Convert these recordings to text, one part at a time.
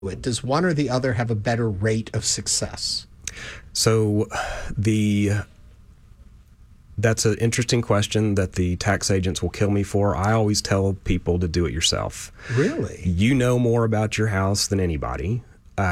it? Does one or the other have a better rate of success? So that's an interesting question that the tax agents will kill me for. I always tell people to do it yourself. Really? You know more about your house than anybody.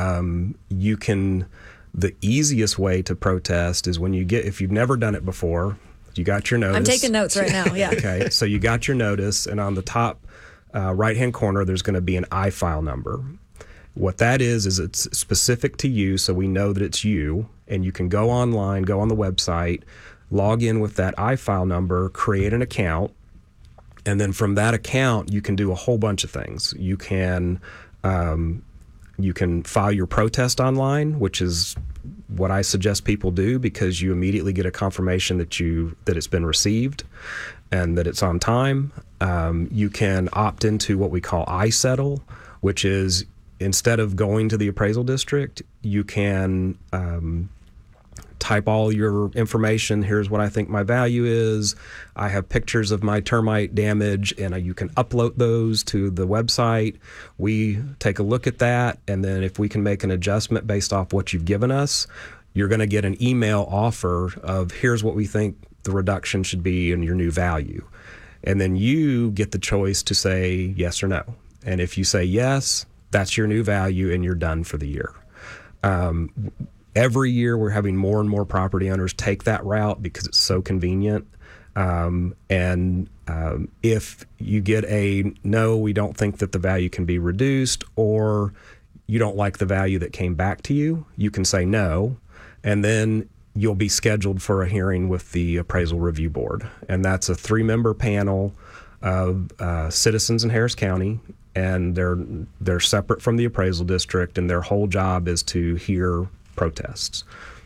The easiest way to protest is if you've never done it before, you got your notice. I'm taking notes right now, yeah. Okay, so you got your notice, and on the top right-hand corner, there's going to be an iFile number. What that is it's specific to you, so we know that it's you, and you can go online, go on the website, log in with that iFile number, create an account, and then from that account, you can do a whole bunch of things. You can file your protest online, which is what I suggest people do, because you immediately get a confirmation that it's been received and that it's on time. You can opt into what we call iSettle, which is instead of going to the appraisal district, you can type all your information. Here's what I think my value is. I have pictures of my termite damage, and you can upload those to the website. We take a look at that, and then if we can make an adjustment based off what you've given us, you're going to get an email offer of here's what we think the reduction should be in your new value. And then you get the choice to say yes or no. And if you say yes, that's your new value, and you're done for the year. Every year, we're having more and more property owners take that route because it's so convenient. If you get a no, we don't think that the value can be reduced, or you don't like the value that came back to you, you can say no, and then you'll be scheduled for a hearing with the Appraisal Review Board. And that's a 3-member panel of citizens in Harris County, and they're separate from the appraisal district, and their whole job is to hear protests.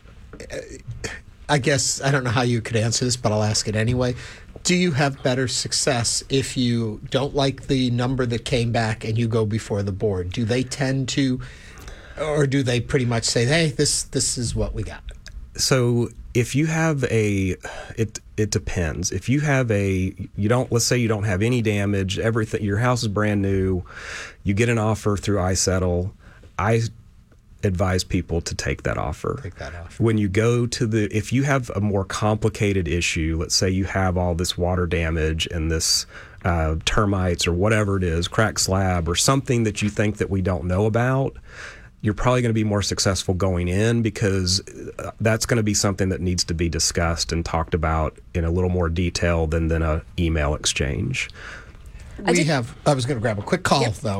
I guess I don't know how you could answer this, but I'll ask it anyway. Do you have better success if you don't like the number that came back and you go before the board? Do they tend to, or do they pretty much say, hey, this is what we got? So if you have it depends. If you have let's say you don't have any damage, everything, your house is brand new, you get an offer through iSettle, I advise people to take that offer. When you go if you have a more complicated issue, let's say you have all this water damage and this termites or whatever it is, cracked slab or something that you think that we don't know about, you're probably going to be more successful going in, because that's going to be something that needs to be discussed and talked about in a little more detail than a email exchange. I was going to grab a quick call, though.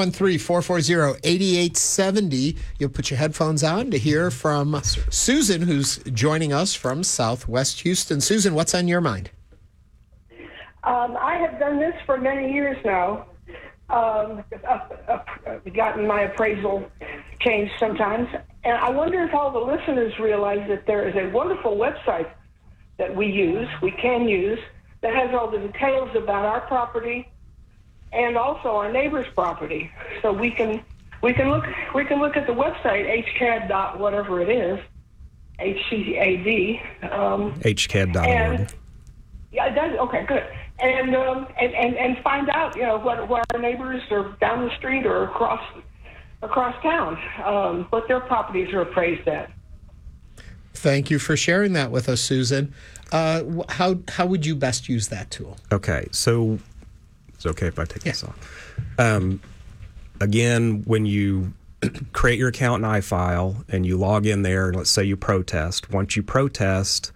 713-440-8870. You'll put your headphones on to hear from Susan, who's joining us from Southwest Houston. Susan, what's on your mind? I have done this for many years now. I've gotten my appraisal changed sometimes. And I wonder if all the listeners realize that there is a wonderful website that we can use, that has all the details about our property and also our neighbor's property. So we can look at the website, hcad. Whatever it is, HCAD. HCAD.org. Yeah, it does. Okay, good. And find out, what our neighbors are down the street or across town, what their properties are appraised at. Thank you for sharing that with us, Susan. How would you best use that tool? Okay, so it's okay if I take this off. Again, when you create your account in iFile and you log in there, and let's say you protest. Once you protest,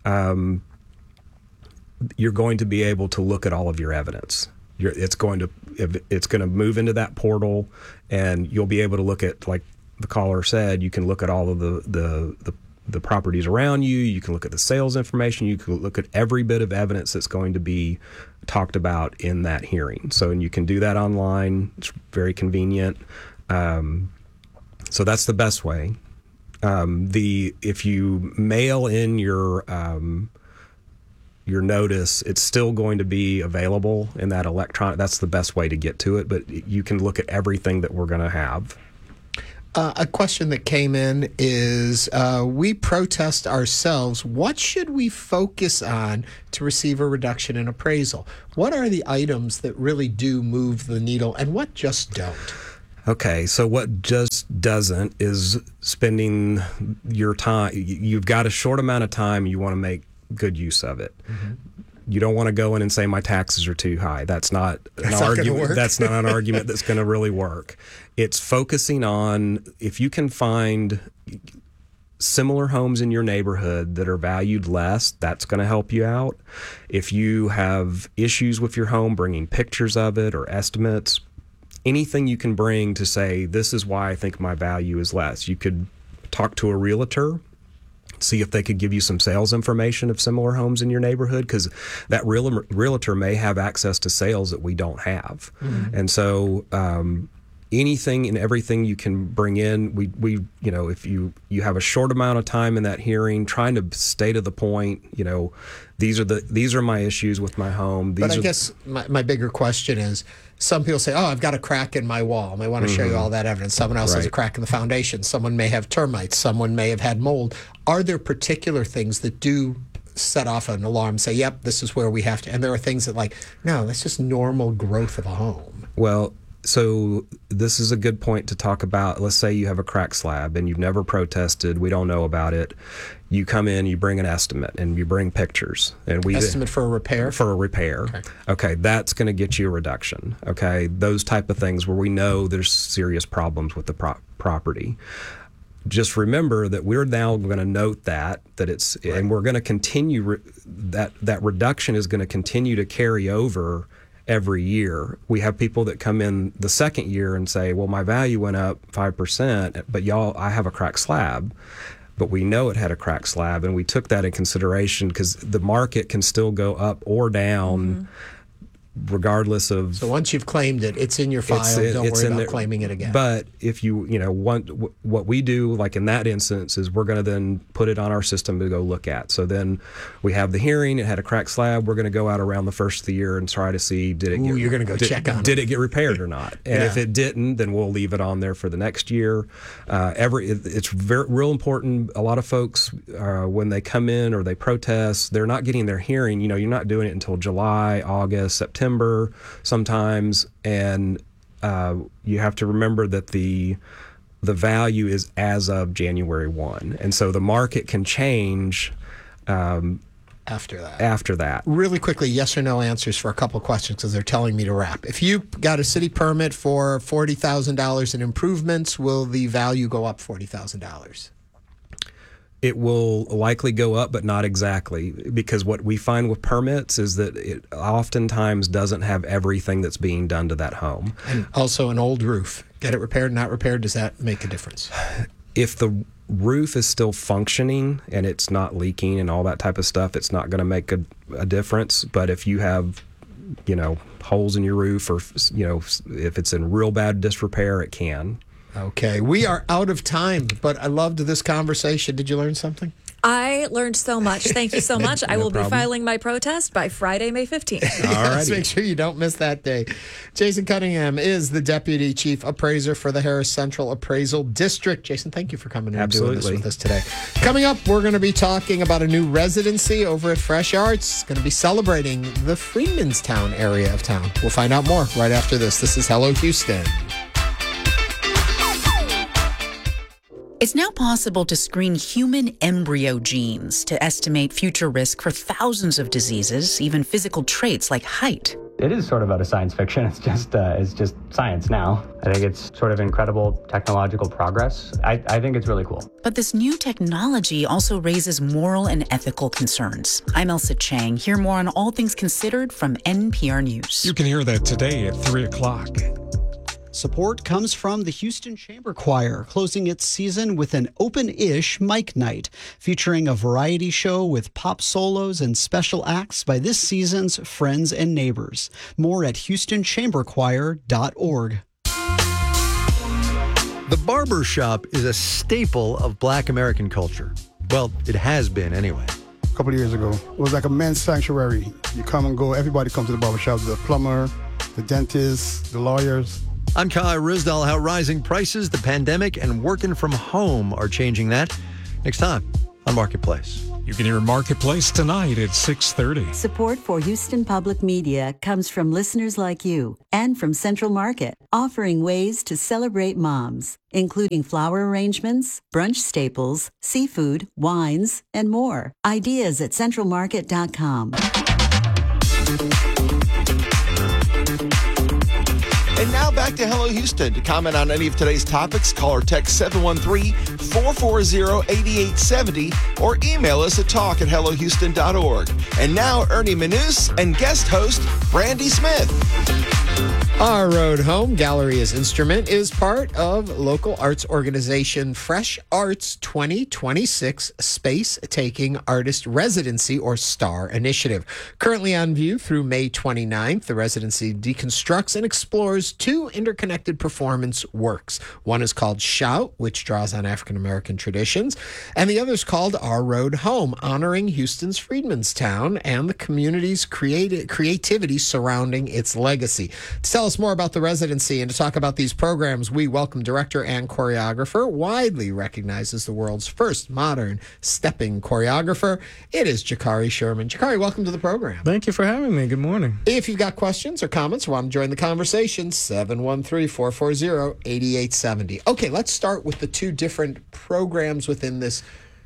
you're going to be able to look at all of your evidence. It's going to move into that portal, and you'll be able to look at, like the caller said, you can look at all of the properties around you. You can look at the sales information. You can look at every bit of evidence that's going to be talked about in that hearing. So, and you can do that online. It's very convenient. So that's the best way. If you mail in your notice, it's still going to be available in that electronic. That's the best way to get to it, but you can look at everything that we're going to have. A question that came in is, we protest ourselves. What should we focus on to receive a reduction in appraisal? What are the items that really do move the needle, and what just don't? Okay, so what just doesn't is spending your time. You've got a short amount of time. You want to make good use of it. Mm-hmm. You don't want to go in and say my taxes are too high. That's not an argument. That's not an argument that's going to really work. It's focusing on if you can find similar homes in your neighborhood that are valued less, that's going to help you out. If you have issues with your home, bringing pictures of it or estimates, anything you can bring to say, this is why I think my value is less. You could talk to a realtor, see if they could give you some sales information of similar homes in your neighborhood, because that realtor may have access to sales that we don't have. Mm-hmm. And so anything and everything you can bring in, we if you have a short amount of time in that hearing, trying to stay to the point, these are my issues with my home. But I guess my bigger question is, some people say, I've got a crack in my wall. And I want to show you all that evidence. Someone else has a crack in the foundation. Someone may have termites. Someone may have had mold. Are there particular things that do set off an alarm, say, yep, this is where we have to, and there are things that no, that's just normal growth of a home? Well, so this is a good point to talk about. Let's say you have a crack slab and you've never protested. We don't know about it. You come in, you bring an estimate, and you bring pictures. And estimate for a repair? For a repair. Okay, that's going to get you a reduction. Okay, those type of things where we know there's serious problems with the property. Just remember that we're now going to note that it's, and we're going to continue, that reduction is going to continue to carry over every year. We have people that come in the second year and say, well, my value went up 5%, but I have a cracked slab. But we know it had a cracked slab, and we took that in consideration because the market can still go up or down regardless of... So once you've claimed it, it's in your file. Don't worry about claiming it again. But if you want, what we do, like in that instance, is we're going to then put it on our system to go look at. So then we have the hearing. It had a cracked slab. We're going to go out around the first of the year and try to see, you're going to go check on it. Did it get repaired or not? And if it didn't, then we'll leave it on there for the next year. It's real important. A lot of folks, when they come in or they protest, they're not getting their hearing. You're not doing it until July, August, September sometimes, and you have to remember that the value is as of January 1, and so the market can change after that. Really quickly, yes or no answers for a couple questions because they're telling me to wrap. If you got a city permit for $40,000 in improvements, will the value go up $40,000? It will likely go up, but not exactly, because what we find with permits is that it oftentimes doesn't have everything that's being done to that home. And also an old roof. Get it repaired, not repaired, does that make a difference? If the roof is still functioning and it's not leaking and all that type of stuff, it's not going to make a difference. But if you have, holes in your roof, or, if it's in real bad disrepair, it can. Okay, we are out of time, but I loved this conversation. Did you learn something? I learned so much. Thank you so much. I will be filing my protest by Friday, May 15th. All right. Let's make sure you don't miss that day. Jason Cunningham is the Deputy Chief Appraiser for the Harris Central Appraisal District. Jason, thank you for coming in and doing this with us today. Coming up, we're going to be talking about a new residency over at Fresh Arts. It's going to be celebrating the Freemanstown area of town. We'll find out more right after this. This is Hello Houston. It's now possible to screen human embryo genes to estimate future risk for thousands of diseases, even physical traits like height. It is sort of out of science fiction. It's just science now. I think it's sort of incredible technological progress. I think it's really cool. But this new technology also raises moral and ethical concerns. I'm Elsa Chang. Hear more on All Things Considered from NPR News. You can hear that today at 3 o'clock. Support comes from the Houston Chamber Choir, closing its season with an open-ish mic night, featuring a variety show with pop solos and special acts by this season's friends and neighbors. More at houstonchamberchoir.org. The barber shop is a staple of Black American culture. Well, it has been anyway. A couple of years ago, it was like a men's sanctuary. You come and go, everybody comes to the barber shop, the plumber, the dentist, the lawyers. I'm Kai Rizdal, how rising prices, the pandemic, and working from home are changing that. Next time on Marketplace. You can hear Marketplace tonight at 6:30. Support for Houston Public Media comes from listeners like you and from Central Market, offering ways to celebrate moms, including flower arrangements, brunch staples, seafood, wines, and more. Ideas at centralmarket.com. And now back to Hello Houston. To comment on any of today's topics, call or text 713-440-8870 or email us at talk@hellohouston.org. And now Ernie Manous and guest host Brandy Smith. Our Road Home Gallery's Instrument is part of local arts organization Fresh Arts 2026 Space Taking Artist Residency or STAR Initiative. Currently on view through May 29th, the residency deconstructs and explores two interconnected performance works. One is called Shout, which draws on African American traditions, and the other is called Our Road Home, honoring Houston's Freedmanstown and the community's creativity surrounding its legacy. To tell us more about the residency and to talk about these programs, we welcome director and choreographer, widely recognized as the world's first modern stepping choreographer. It is Jakari Sherman. Jakari, welcome to the program. Thank you for having me. Good morning. If you've got questions or comments or want to join the conversation, 713-440-8870. Okay, let's start with the two different programs within this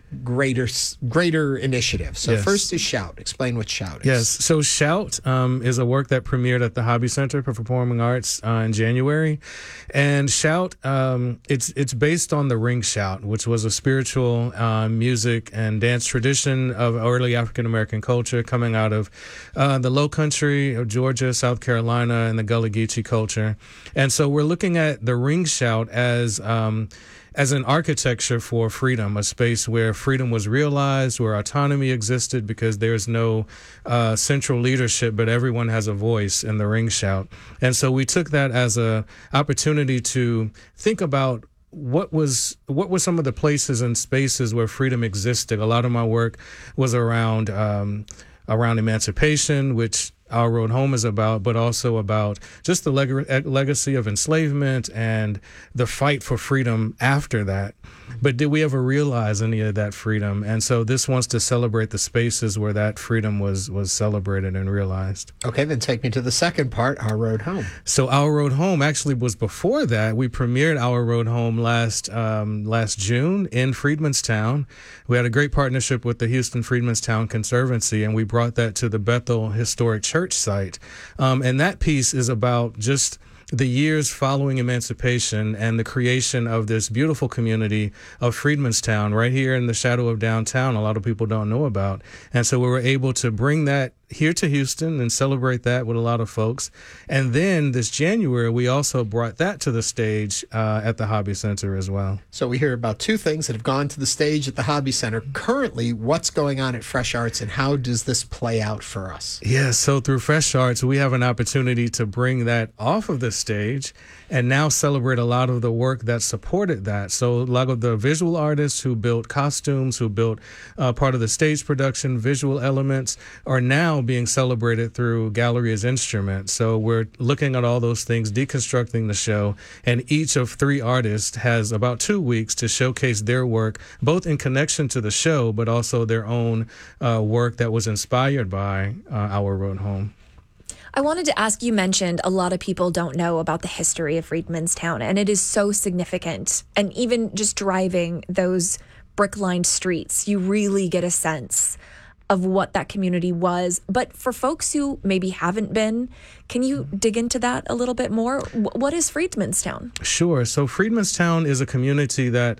greater initiative. So Yes. First is Shout. Explain what Shout is. Yes. So Shout is a work that premiered at the Hobby Center for Performing Arts in January. And Shout, it's based on the ring shout, which was a spiritual music and dance tradition of early African American culture coming out of the Low Country of Georgia, South Carolina, and the Gullah Geechee culture. And so we're looking at the ring shout as an architecture for freedom, a space where freedom was realized, where autonomy existed because there's no central leadership, but everyone has a voice in the ring shout. And so we took that as an opportunity to think about what were some of the places and spaces where freedom existed. A lot of my work was around emancipation, which Our Road Home is about, but also about just the legacy of enslavement and the fight for freedom after that. But did we ever realize any of that freedom? And so this wants to celebrate the spaces where that freedom was celebrated and realized. Okay, then take me to the second part, Our Road Home. So Our Road Home actually was before that. We premiered Our Road Home last June in Freedmanstown. We had a great partnership with the Houston Freedmanstown Conservancy, and we brought that to the Bethel Historic Church site. And that piece is about just the years following emancipation and the creation of this beautiful community of Freedmanstown right here in the shadow of downtown. A lot of people don't know about. And so we were able to bring that here to Houston and celebrate that with a lot of folks. And then this January, we also brought that to the stage at the Hobby Center as well. So we hear about two things that have gone to the stage at the Hobby Center. Currently, what's going on at Fresh Arts and how does this play out for us? Yeah, so through Fresh Arts, we have an opportunity to bring that off of the stage and now celebrate a lot of the work that supported that. So a lot of the visual artists who built costumes, who built part of the stage production, visual elements, are now being celebrated through Gallery's Instrument. So we're looking at all those things, deconstructing the show, and each of three artists has about 2 weeks to showcase their work, both in connection to the show, but also their own work that was inspired by Our Road Home. I wanted to ask, you mentioned a lot of people don't know about the history of Freedmanstown, and it is so significant. And even just driving those brick-lined streets, you really get a sense of what that community was. But for folks who maybe haven't been, can you dig into that a little bit more? What is Freedmanstown? Sure. So Freedmanstown is a community that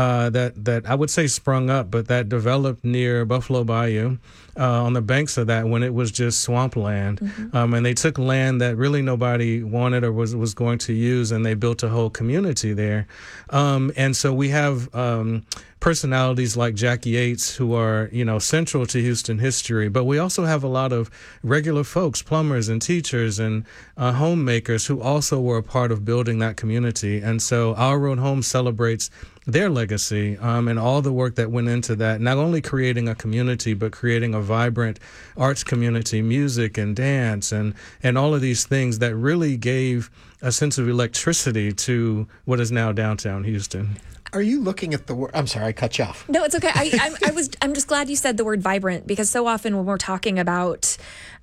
I would say sprung up, but that developed near Buffalo Bayou, on the banks of that when it was just swampland. Mm-hmm. And they took land that really nobody wanted or was going to use, and they built a whole community there. And so we have personalities like Jackie Yates who are, central to Houston history, but we also have a lot of regular folks, plumbers and teachers and homemakers who also were a part of building that community. And so Our Road Home celebrates their legacy and all the work that went into that, not only creating a community, but creating a vibrant arts community, music and dance and all of these things that really gave a sense of electricity to what is now downtown Houston. Are you looking at the word? I'm sorry, I cut you off. No, it's okay. I'm just glad you said the word vibrant, because so often when we're talking about,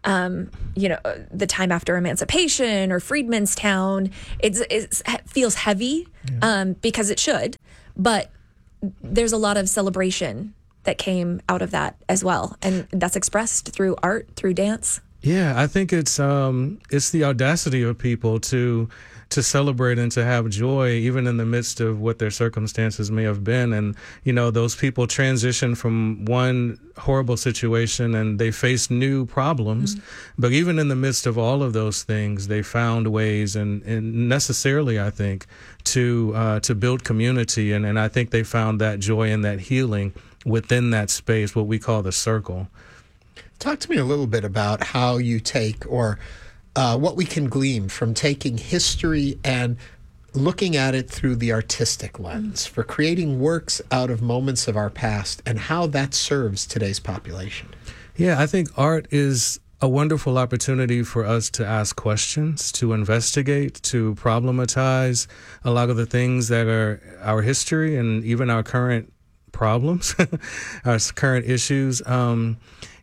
the time after emancipation or Freedmen's Town, it feels heavy, because it should, but there's a lot of celebration that came out of that as well, and that's expressed through art, through dance. Yeah, I think it's the audacity of people to celebrate and to have joy, even in the midst of what their circumstances may have been. And, those people transition from one horrible situation and they face new problems. But even in the midst of all of those things, they found ways and necessarily, I think, to build community. And I think they found that joy and that healing within that space, what we call the circle. Talk to me a little bit about how you take, or what we can glean from taking history and looking at it through the artistic lens, for creating works out of moments of our past, and how that serves today's population. Yeah, I think art is a wonderful opportunity for us to ask questions, to investigate, to problematize a lot of the things that are our history and even our current problems, our current issues, and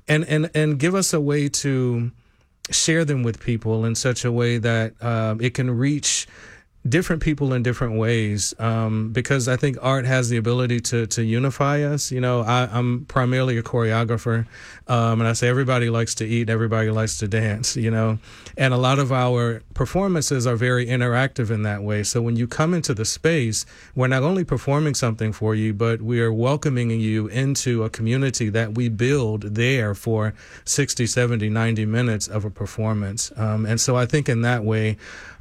give us a way to share them with people in such a way that it can reach different people in different ways, because I think art has the ability to unify us. I'm primarily a choreographer, and I say everybody likes to eat, everybody likes to dance, and a lot of our performances are very interactive in that way. So when you come into the space, we're not only performing something for you, but we are welcoming you into a community that we build there for 60, 70, 90 minutes of a performance. And so I think in that way,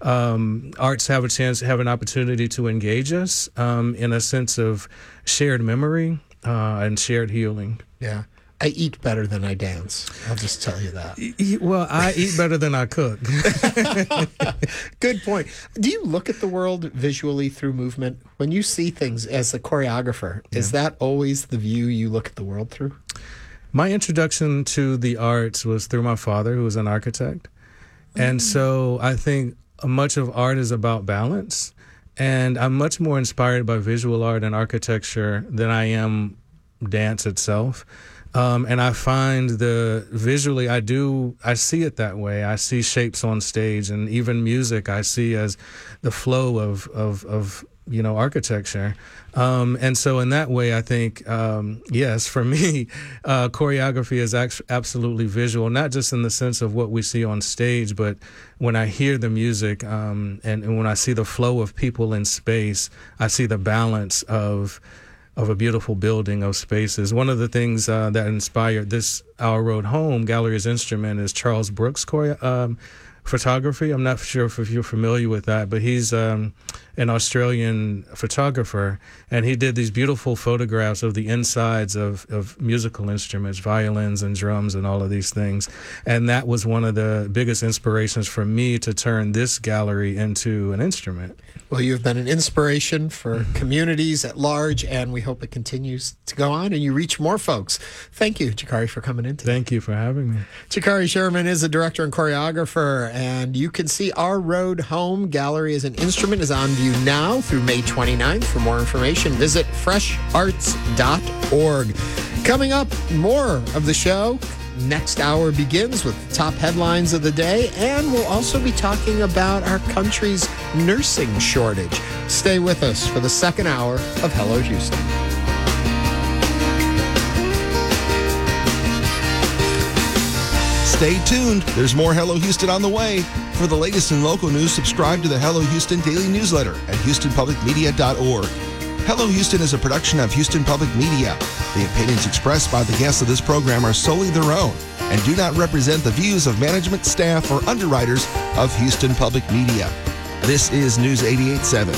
arts have an opportunity to engage us in a sense of shared memory and shared healing. Yeah. I eat better than I dance. I'll just tell you that. Well, I eat better than I cook. Good point. Do you look at the world visually through movement? When you see things as a choreographer, is that always the view you look at the world through? My introduction to the arts was through my father, who was an architect. And so I think much of art is about balance. And I'm much more inspired by visual art and architecture than I am dance itself. And I find visually, I see it that way. I see shapes on stage, and even music I see as the flow of architecture. And so in that way, I think, yes, for me, choreography is absolutely visual, not just in the sense of what we see on stage, but when I hear the music, and when I see the flow of people in space, I see the balance of a beautiful building of spaces. One of the things that inspired this Our Road Home, Gallery as Instrument, is Charles Brooks' photography. I'm not sure if you're familiar with that, but he's an Australian photographer, and he did these beautiful photographs of the insides of musical instruments, violins and drums and all of these things. And that was one of the biggest inspirations for me to turn this gallery into an instrument. Well, you've been an inspiration for communities at large, and we hope it continues to go on and you reach more folks. Thank you, Jakari, for coming in today. Thank you for having me. Jakari Sherman is a director and choreographer, and you can see Our Road Home Gallery as an Instrument is on view now through May 29th. For more information, visit fresharts.org. Coming up, more of the show. Next hour begins with the top headlines of the day, and we'll also be talking about our country's nursing shortage. Stay with us for the second hour of Hello Houston. Stay tuned. There's more Hello Houston on the way. For the latest in local news, subscribe to the Hello Houston daily newsletter at houstonpublicmedia.org. Hello Houston is a production of Houston Public Media. The opinions expressed by the guests of this program are solely their own and do not represent the views of management, staff, or underwriters of Houston Public Media. This is News 88.7.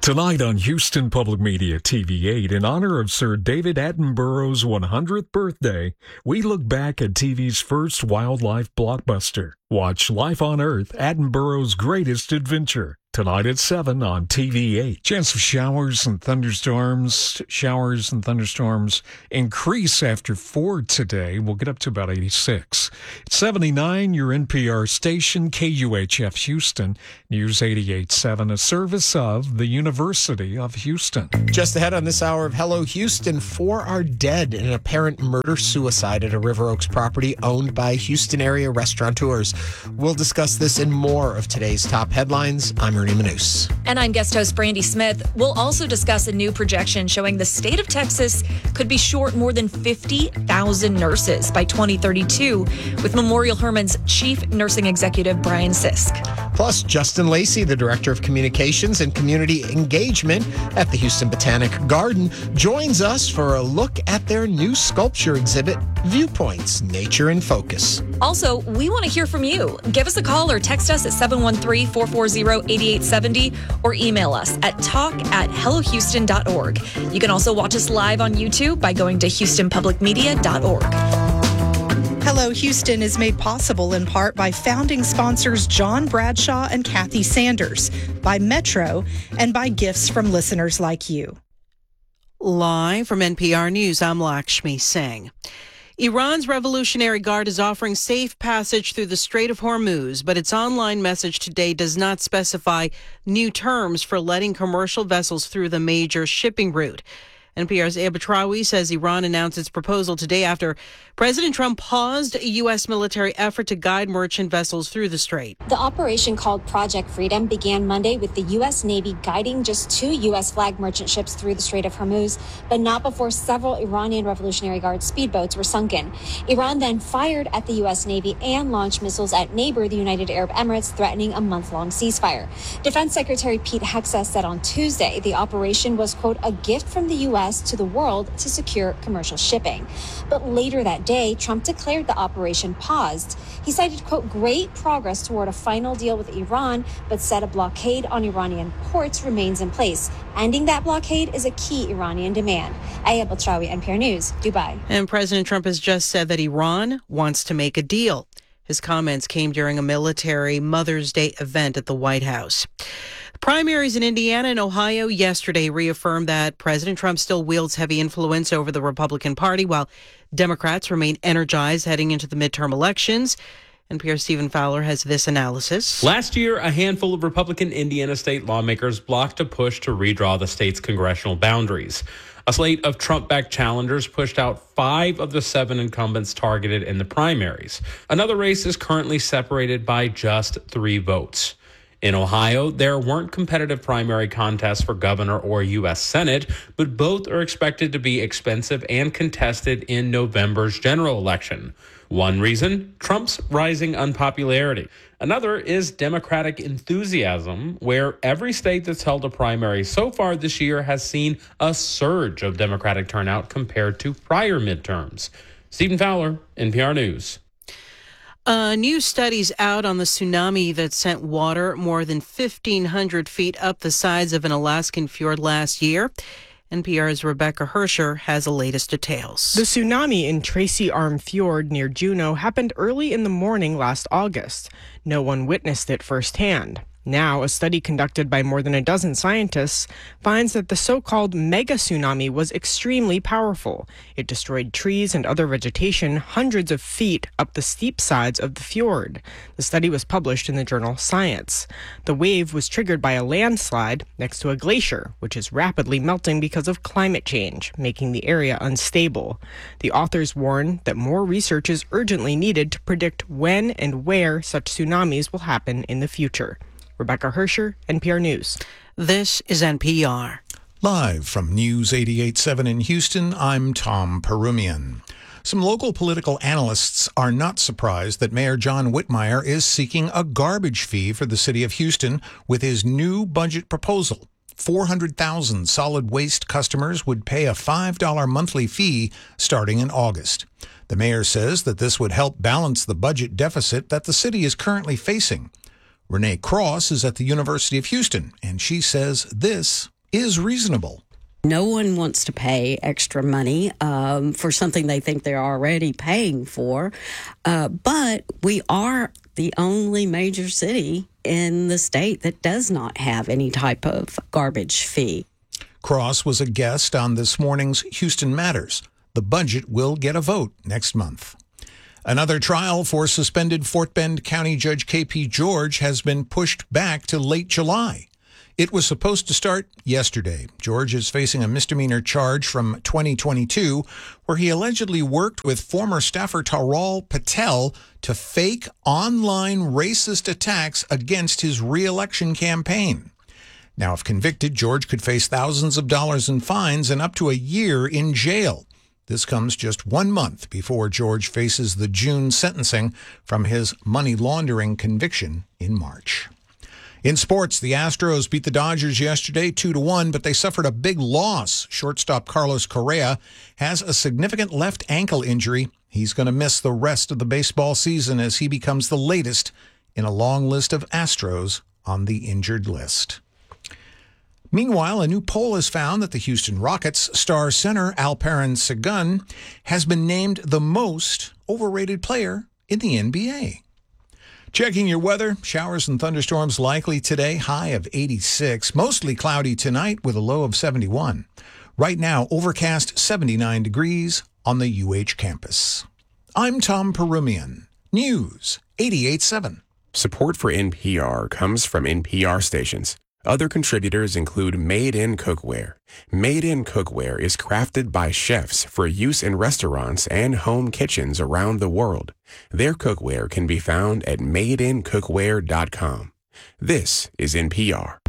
Tonight on Houston Public Media TV8, in honor of Sir David Attenborough's 100th birthday, we look back at TV's first wildlife blockbuster. Watch Life on Earth, Attenborough's Greatest Adventure. Tonight at 7 on TV8. Chance of showers and thunderstorms. Showers and thunderstorms increase after 4 today. We'll get up to about 86. It's 79, your NPR station, KUHF Houston. News 88.7, a service of the University of Houston. Just ahead on this hour of Hello Houston, 4 are dead in an apparent murder-suicide at a River Oaks property owned by Houston area restaurateurs. We'll discuss this and more of today's top headlines. I'm Ernie Manous. And I'm guest host Brandy Smith. We'll also discuss a new projection showing the state of Texas could be short more than 50,000 nurses by 2032, with Memorial Hermann's chief nursing executive Brian Sisk. Plus, Justin Lacey, the director of communications and community engagement at the Houston Botanic Garden, joins us for a look at their new sculpture exhibit, Viewpoints, Nature in Focus. Also, we want to hear from you. Give us a call or text us at 713-440-8870 or email us at talk@hellohouston.org. You can also watch us live on YouTube by going to houstonpublicmedia.org. Hello Houston is made possible in part by founding sponsors John Bradshaw and Kathy Sanders, by Metro, and by gifts from listeners like you. Live from NPR News, I'm Lakshmi Singh. Iran's Revolutionary Guard is offering safe passage through the Strait of Hormuz, but its online message today does not specify new terms for letting commercial vessels through the major shipping route. NPR's Eba Traoui says Iran announced its proposal today after President Trump paused a U.S. military effort to guide merchant vessels through the strait. The operation, called Project Freedom, began Monday with the U.S. Navy guiding just 2 U.S.-flagged merchant ships through the Strait of Hormuz, but not before several Iranian Revolutionary Guard speedboats were sunken. Iran then fired at the U.S. Navy and launched missiles at neighbor, the United Arab Emirates, threatening a month-long ceasefire. Defense Secretary Pete Hegseth said on Tuesday the operation was, quote, a gift from the U.S. to the world to secure commercial shipping. But later that day, Trump declared the operation paused. He cited, quote, great progress toward a final deal with Iran, but said a blockade on Iranian ports remains in place. Ending that blockade is a key Iranian demand. Ayab Al-Trawi, NPR News, Dubai. And President Trump has just said that Iran wants to make a deal. His comments came during a military Mother's Day event at the White House. Primaries in Indiana and Ohio yesterday reaffirmed that President Trump still wields heavy influence over the Republican Party, while Democrats remain energized heading into the midterm elections. NPR's Stephen Fowler has this analysis. Last year, a handful of Republican Indiana state lawmakers blocked a push to redraw the state's congressional boundaries. A slate of Trump-backed challengers pushed out 5 of the 7 incumbents targeted in the primaries. Another race is currently separated by just 3 votes. In Ohio, there weren't competitive primary contests for governor or U.S. Senate, but both are expected to be expensive and contested in November's general election. One reason, Trump's rising unpopularity. Another is Democratic enthusiasm, where every state that's held a primary so far this year has seen a surge of Democratic turnout compared to prior midterms. Stephen Fowler, NPR News. New studies out on the tsunami that sent water more than 1,500 feet up the sides of an Alaskan fjord last year. NPR's Rebecca Hersher has the latest details. The tsunami in Tracy Arm Fjord near Juneau happened early in the morning last August. No one witnessed it firsthand. Now, a study conducted by more than a dozen scientists finds that the so-called mega tsunami was extremely powerful. It destroyed trees and other vegetation hundreds of feet up the steep sides of the fjord. The study was published in the journal Science. The wave was triggered by a landslide next to a glacier, which is rapidly melting because of climate change, making the area unstable. The authors warn that more research is urgently needed to predict when and where such tsunamis will happen in the future. Rebecca Hersher, NPR News. This is NPR. Live from News 88.7 in Houston, I'm Tom Perumian. Some local political analysts are not surprised that Mayor John Whitmire is seeking a garbage fee for the city of Houston with his new budget proposal. 400,000 solid waste customers would pay a $5 monthly fee starting in August. The mayor says that this would help balance the budget deficit that the city is currently facing. Renee Cross is at the University of Houston, and she says this is reasonable. No one wants to pay extra money for something they think they're already paying for. But we are the only major city in the state that does not have any type of garbage fee. Cross was a guest on this morning's Houston Matters. The budget will get a vote next month. Another trial for suspended Fort Bend County Judge K.P. George has been pushed back to late July. It was supposed to start yesterday. George is facing a misdemeanor charge from 2022 where he allegedly worked with former staffer Taral Patel to fake online racist attacks against his re-election campaign. Now, if convicted, George could face thousands of dollars in fines and up to a year in jail. This comes just 1 month before George faces the June sentencing from his money laundering conviction in March. In sports, the Astros beat the Dodgers yesterday 2-1, but they suffered a big loss. Shortstop Carlos Correa has a significant left ankle injury. He's going to miss the rest of the baseball season as he becomes the latest in a long list of Astros on the injured list. Meanwhile, a new poll has found that the Houston Rockets star center Alperen Sengun has been named the most overrated player in the NBA. Checking your weather, showers and thunderstorms likely today, high of 86. Mostly cloudy tonight with a low of 71. Right now, overcast 79 degrees on the UH campus. I'm Tom Perumian, News 88.7. Support for NPR comes from NPR stations. Other contributors include Made in Cookware. Made in Cookware is crafted by chefs for use in restaurants and home kitchens around the world. Their cookware can be found at madeincookware.com. This is NPR.